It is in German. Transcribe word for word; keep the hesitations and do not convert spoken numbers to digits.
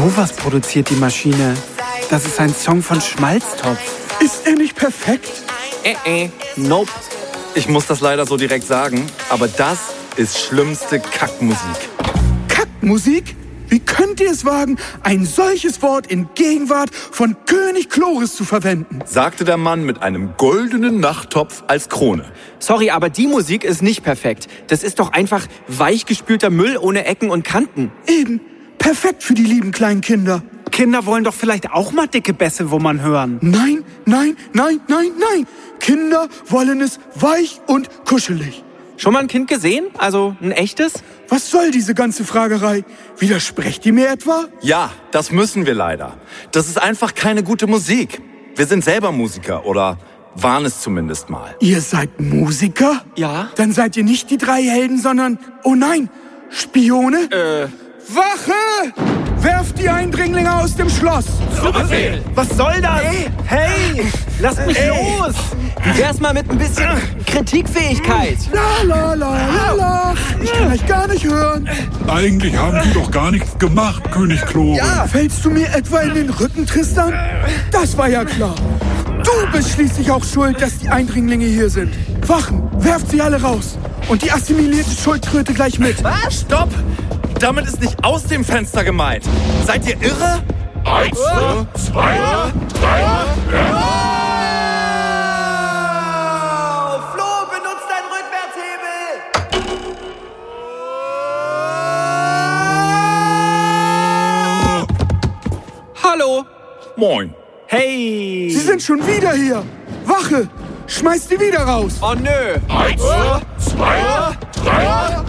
Sowas produziert die Maschine. Das ist ein Song von Schmalztopf. Ist er nicht perfekt? Äh, äh, nope. Ich muss das leider so direkt sagen, aber das ist schlimmste Kackmusik. Kackmusik? Wie könnt ihr es wagen, ein solches Wort in Gegenwart von König Chloris zu verwenden? Sagte der Mann mit einem goldenen Nachttopf als Krone. Sorry, aber die Musik ist nicht perfekt. Das ist doch einfach weichgespülter Müll ohne Ecken und Kanten. Eben. Perfekt für die lieben kleinen Kinder. Kinder wollen doch vielleicht auch mal dicke Bässe, wo man hören. Nein, nein, nein, nein, nein. Kinder wollen es weich und kuschelig. Schon mal ein Kind gesehen? Also ein echtes? Was soll diese ganze Fragerei? Widersprecht ihr mir etwa? Ja, das müssen wir leider. Das ist einfach keine gute Musik. Wir sind selber Musiker oder waren es zumindest mal. Ihr seid Musiker? Ja. Dann seid ihr nicht die drei Helden, sondern, oh nein, Spione? Äh. Wache! Werft die Eindringlinge aus dem Schloss! Zu Befehl! Was soll das? Ey. Hey, lasst mich Ey. los! Wie wär's mal mit ein bisschen Kritikfähigkeit? La la la la la! Ich kann euch gar nicht hören. Eigentlich haben die doch gar nichts gemacht, König Chloris. Ja. Fällst du mir etwa in den Rücken, Tristan? Das war ja klar. Du bist schließlich auch schuld, dass die Eindringlinge hier sind. Wachen, werft sie alle raus. Und die assimilierte Schuldtröte gleich mit. Was? Stopp! Damit ist nicht aus dem Fenster gemeint. Seid ihr irre? Eins, oh. zwei, drei, ja. Flo, benutzt deinen Rückwärtshebel! Hallo! Moin. Hey! Sie sind schon wieder hier. Wache, schmeißt die wieder raus. Oh nö! Eins, zwei, drei,